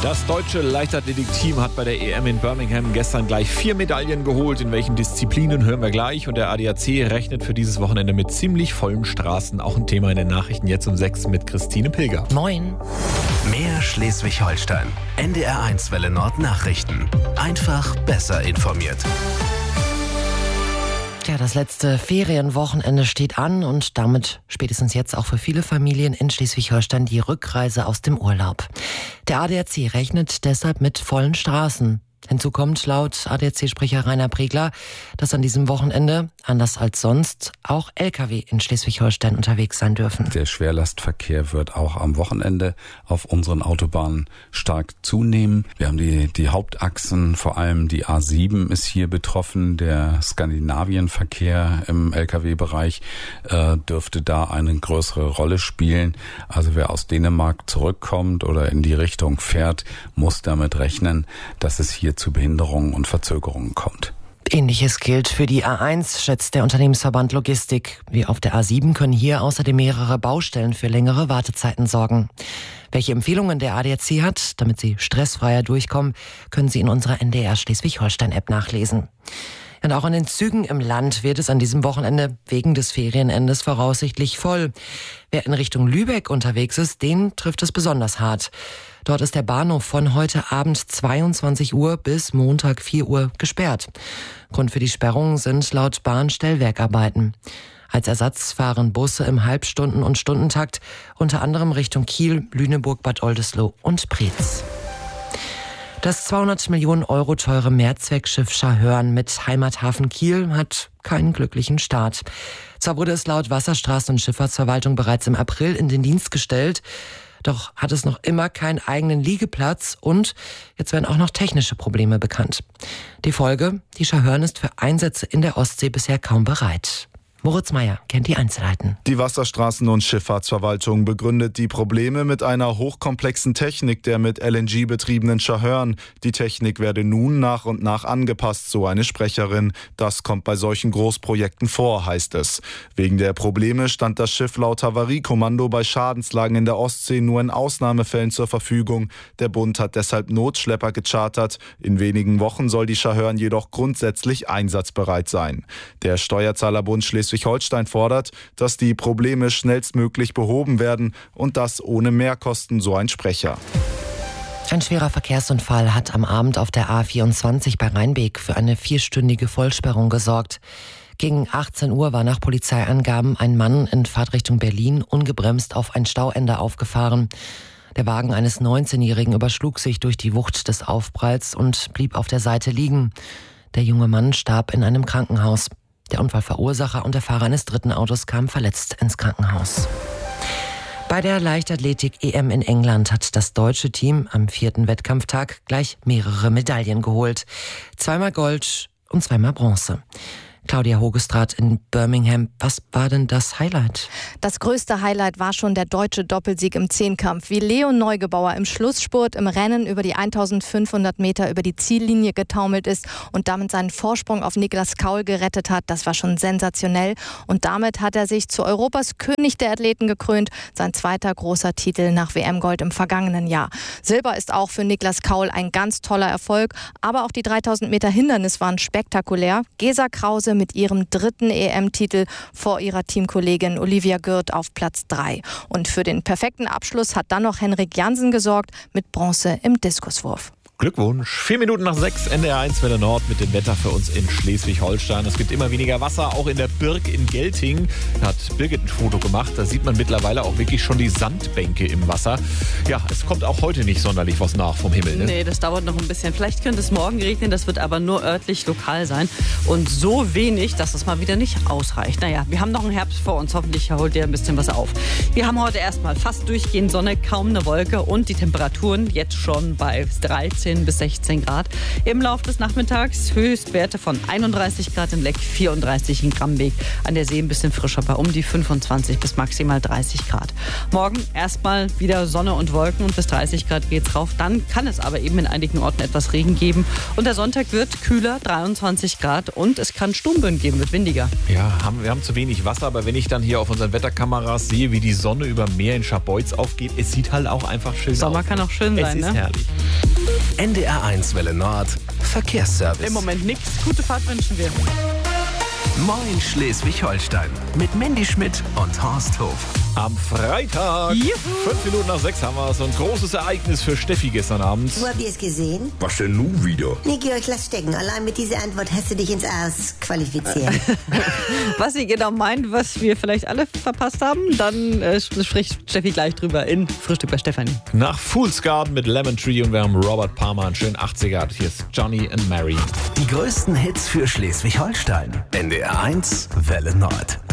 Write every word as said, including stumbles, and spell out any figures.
Das deutsche Leichtathletik-Team hat bei der E M in Birmingham gestern gleich vier Medaillen geholt. In welchen Disziplinen hören wir gleich. Und der A D A C rechnet für dieses Wochenende mit ziemlich vollen Straßen. Auch ein Thema in den Nachrichten jetzt um sechs mit Christine Pilger. Moin. Mehr Schleswig-Holstein. N D R eins Welle Nord Nachrichten. Einfach besser informiert. Ja, das letzte Ferienwochenende steht an und damit spätestens jetzt auch für viele Familien in Schleswig-Holstein die Rückreise aus dem Urlaub. Der A D A C rechnet deshalb mit vollen Straßen. Hinzu kommt laut A D A C-Sprecher Rainer Pregler, dass an diesem Wochenende, anders als sonst, auch L K W in Schleswig-Holstein unterwegs sein dürfen. Der Schwerlastverkehr wird auch am Wochenende auf unseren Autobahnen stark zunehmen. Wir haben die, die Hauptachsen, vor allem die A sieben ist hier betroffen. Der Skandinavienverkehr im L K W-Bereich äh, dürfte da eine größere Rolle spielen. Also wer aus Dänemark zurückkommt oder in die Richtung fährt, muss damit rechnen, dass es hier zu Behinderungen und Verzögerungen kommt. Ähnliches gilt für die A eins, schätzt der Unternehmensverband Logistik. Wie auf der A sieben können hier außerdem mehrere Baustellen für längere Wartezeiten sorgen. Welche Empfehlungen der A D A C hat, damit Sie stressfreier durchkommen, können Sie in unserer N D R Schleswig-Holstein-App nachlesen. Und auch an den Zügen im Land wird es an diesem Wochenende wegen des Ferienendes voraussichtlich voll. Wer in Richtung Lübeck unterwegs ist, den trifft es besonders hart. Dort ist der Bahnhof von heute Abend zweiundzwanzig Uhr bis Montag vier Uhr gesperrt. Grund für die Sperrung sind laut Bahn Stellwerkarbeiten. Als Ersatz fahren Busse im Halbstunden- und Stundentakt, unter anderem Richtung Kiel, Lüneburg, Bad Oldesloe und Preetz. Das zweihundert Millionen Euro teure Mehrzweckschiff Scharhörn mit Heimathafen Kiel hat keinen glücklichen Start. Zwar wurde es laut Wasserstraßen- und Schifffahrtsverwaltung bereits im April in den Dienst gestellt, doch hat es noch immer keinen eigenen Liegeplatz und jetzt werden auch noch technische Probleme bekannt. Die Folge: Die Scharhörn ist für Einsätze in der Ostsee bisher kaum bereit. Moritz Meyer kennt die Einzelheiten. Die Wasserstraßen- und Schifffahrtsverwaltung begründet die Probleme mit einer hochkomplexen Technik der mit L N G betriebenen Scharhörn. Die Technik werde nun nach und nach angepasst, so eine Sprecherin. Das kommt bei solchen Großprojekten vor, heißt es. Wegen der Probleme stand das Schiff laut Havariekommando bei Schadenslagen in der Ostsee nur in Ausnahmefällen zur Verfügung. Der Bund hat deshalb Notschlepper gechartert. In wenigen Wochen soll die Scharhörn jedoch grundsätzlich einsatzbereit sein. Der Steuerzahlerbund Schleswig Schleswig-Holstein fordert, dass die Probleme schnellstmöglich behoben werden und das ohne Mehrkosten, so ein Sprecher. Ein schwerer Verkehrsunfall hat am Abend auf der A vierundzwanzig bei Rheinbeek für eine vierstündige Vollsperrung gesorgt. Gegen achtzehn Uhr war nach Polizeiangaben ein Mann in Fahrtrichtung Berlin ungebremst auf ein Stauende aufgefahren. Der Wagen eines neunzehnjährigen überschlug sich durch die Wucht des Aufpralls und blieb auf der Seite liegen. Der junge Mann starb in einem Krankenhaus. Der Unfallverursacher und der Fahrer eines dritten Autos kamen verletzt ins Krankenhaus. Bei der Leichtathletik-E M in England hat das deutsche Team am vierten Wettkampftag gleich mehrere Medaillen geholt. Zweimal Gold und zweimal Bronze. Claudia Hogestraat in Birmingham. Was war denn das Highlight? Das größte Highlight war schon der deutsche Doppelsieg im Zehnkampf. Wie Leon Neugebauer im Schlussspurt im Rennen über die eintausendfünfhundert Meter über die Ziellinie getaumelt ist und damit seinen Vorsprung auf Niklas Kaul gerettet hat. Das war schon sensationell. Und damit hat er sich zu Europas König der Athleten gekrönt. Sein zweiter großer Titel nach W M-Gold im vergangenen Jahr. Silber ist auch für Niklas Kaul ein ganz toller Erfolg. Aber auch die dreitausend Meter Hindernis waren spektakulär. Gesa Krause mit ihrem dritten E M-Titel vor ihrer Teamkollegin Olivia Gürt auf Platz drei. Und für den perfekten Abschluss hat dann noch Henrik Jansen gesorgt mit Bronze im Diskuswurf. Glückwunsch. Vier Minuten nach sechs, N D R eins Welle Nord mit dem Wetter für uns in Schleswig-Holstein. Es gibt immer weniger Wasser, auch in der Birk in Gelting. Da hat Birgit ein Foto gemacht. Da sieht man mittlerweile auch wirklich schon die Sandbänke im Wasser. Ja, es kommt auch heute nicht sonderlich was nach vom Himmel. Ne? Nee, das dauert noch ein bisschen. Vielleicht könnte es morgen regnen, das wird aber nur örtlich lokal sein. Und so wenig, dass es mal wieder nicht ausreicht. Naja, wir haben noch einen Herbst vor uns. Hoffentlich holt ihr ein bisschen was auf. Wir haben heute erstmal fast durchgehend Sonne, kaum eine Wolke und die Temperaturen jetzt schon bei dreizehn fünfzehn bis sechzehn Grad. Im Laufe des Nachmittags Höchstwerte von einunddreißig Grad in Leck, vierunddreißig in Grambeek. An der See ein bisschen frischer bei um die fünfundzwanzig bis maximal dreißig Grad. Morgen erstmal wieder Sonne und Wolken und bis dreißig Grad geht's rauf. Dann kann es aber eben in einigen Orten etwas Regen geben. Und der Sonntag wird kühler, dreiundzwanzig Grad, und es kann Sturmböen geben, wird windiger. Ja, haben, wir haben zu wenig Wasser, aber wenn ich dann hier auf unseren Wetterkameras sehe, wie die Sonne über Meer in Scharbeutz aufgeht, es sieht halt auch einfach schön Sommer aus. kann auch schön es sein, ist ne? herrlich. N D R eins Welle Nord, Verkehrsservice. Im Moment nichts. Gute Fahrt wünschen wir. Moin Schleswig-Holstein mit Mandy Schmidt und Horst Hof. Am Freitag, Juhu. fünf Minuten nach sechs, haben wir so ein großes Ereignis für Steffi gestern Abend. Wo habt ihr es gesehen? Was denn nun wieder? Nee, Georg, lass stecken. Allein mit dieser Antwort hast du dich ins Aus qualifiziert. Was sie genau meint, was wir vielleicht alle verpasst haben, dann äh, spricht Steffi gleich drüber in Frühstück bei Stefanie. Nach Fool's Garden mit Lemon Tree, und wir haben Robert Palmer, einen schönen achtziger. Hier ist Johnny and Mary. Die größten Hits für Schleswig-Holstein. N D R eins Welle Nord.